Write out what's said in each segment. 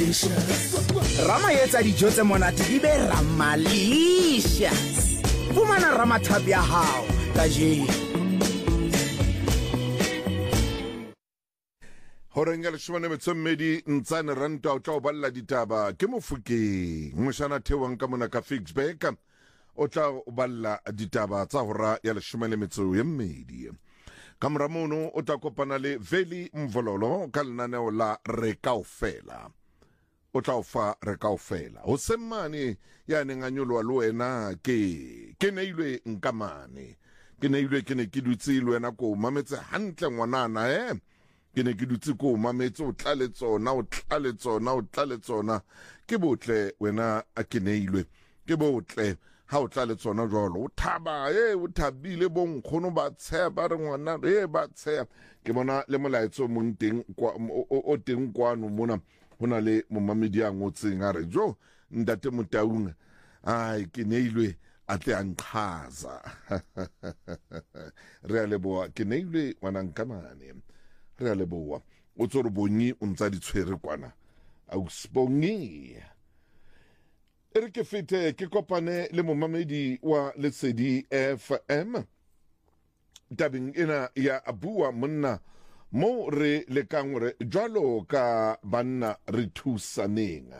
delicious. Rama yetsa dijo tse monate di be ramalicious. Fumana Ramathabi ya hao kajeno. Horengel shwane metsomedi ntsane ranta o tla o balla ditaba ke Mofokeng moshana thewang ka mona ka Fixback o tla o balla ditaba tsa hora ya 12 ka moramono o tla kopana le Veli Mvololo ka lenaneo la Re Kaofela o tla o fa Re Kaofela o semane ya nenganyolwa le wena ke neilwe nkamane ke neilwe ke ne ke dutse le wena ko mametse hantle ngwanana ke ne ke dutse ko mametse o tlale tsona ke botle wena a ke neilwe ke botle ha o tlale tsona jolo o thaba o thabile bonkgono ba tsheya ba re ngwana ba tsheya ke bona le molaetso mong teng o teng kwano mona hona le momamedi a ngotseng a re jo ntate Motaung ai ke neilwe a tle a nqhaza re a leboa ke neilwe ngwana nkamane re a leboa o tsore bonyi o ntsa ditshwere kwana ausbongi ere ke fete ke kopane le momamedi wa Lesedi FM tabing ena ya abua monna mo re lekang re jwalo ka banna re thusaneng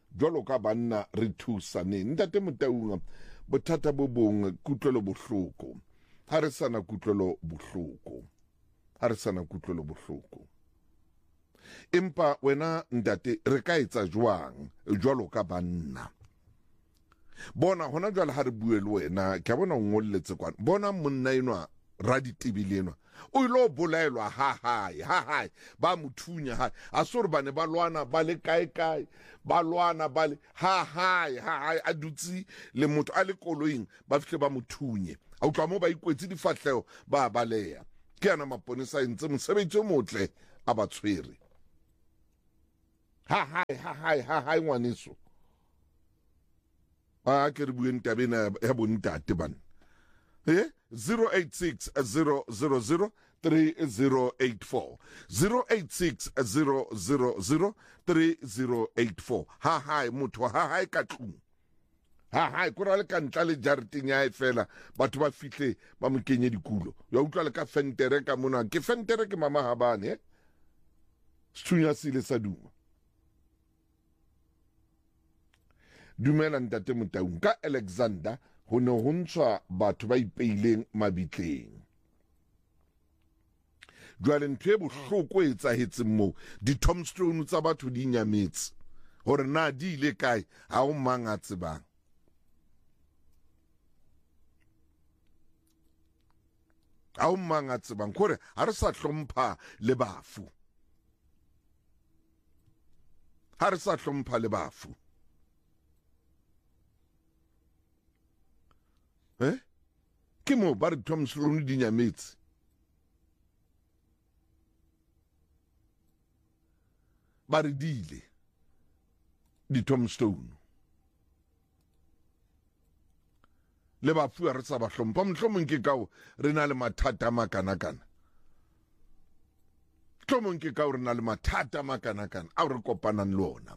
ntate Motaung bothata bo bong kutlwelo bohloko ha re sana kutlwelo bohloko empa wena ntate re ka etsa jwalo ka banna bona hona jwale ha re bue le wena ke bona o ngolletse kwana bona monna enwa raditibile enwa o ilo bolaelwa ha hai ba mothunya ha a sore bane ba lwana ba le kae ba lwana ba le ha hai a dutsi le motho a le koloing ba fihle ba mothunye a utlwa mo ba ikwetse difahleo ba baleya ke ana maponesa entse mosebetsi o motle a ba tshwere ha hai ngwaneso ke re bueng tabena ya bontate bana 086 000 3084 086 000 3084 ha motho ha ka tlung ha kora le ka ntla le jareteng ya fela batho ba fihle ba mokenye dikulo ya utlwa le ka fentere ka mona ke fentere ke mama habane Sethunya sile sa duma dumela ntate Motaung ka Alexander ho ne ho ntshwa batho ba ipeileng mabitleng jwale ntwe bohloko etsahetse mo di tombstone tsa batho di nyametse hore na di ile kae ha o mang a tsebang kore ha re sa hlompha le bafu ke mo ba re tombstone di nyametse ba re dile di tombstone le ba fu re sa ba hlompha mohlomong ke ka re na le mathata a makanakana a re kopanang le ona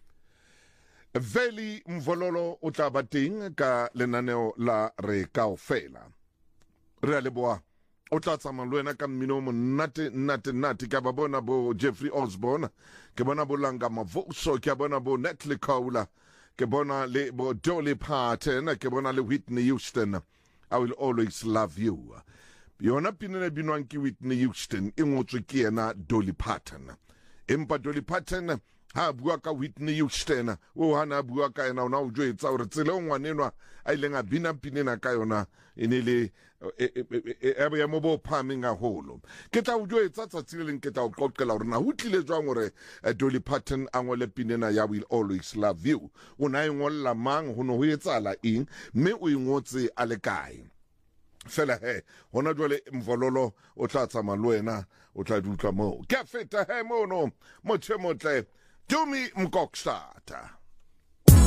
Veli Mvololo o tla ba teng ka lenaneo la Re Kaofela re a leboa o tla tsamaya le wena ka mmino monate ka ba bona bo Jeffrey Osborne ke bona bo Langa Mavoso ke bona bo Natalie Cole ke bona le bo Dolly Parton ke bona le Whitney Houston I will always love you yona pinene binwang ke Whitney Houston e ngotswe ke yena Dolly Parton empa Dolly Parton ha bua ka Whitney Houston o hana bua ka ena ona o jwetsa hore tsele ngwanenwa a ile nga bina pinena ka yona enele ya mo bo phaming a holo ke tla o jwetsa tsatsile leng ke tla o qoqela hore na ho tlile jwang hore Dolly Parton a ngole pinena ya will always love you ona ngolla mang ho no ho etsala eng mme o ingotse a le kae fela hona jwale Mvololo o tla tsamaya le wena o tla dutla mo ke feta mono motle Tumi Mkokstata